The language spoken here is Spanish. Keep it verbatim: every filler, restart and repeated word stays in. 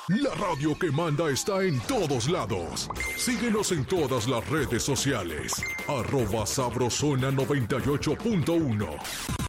La radio que manda está en todos lados. Síguenos en todas las redes sociales. Arroba Sabrosona noventa y ocho punto uno.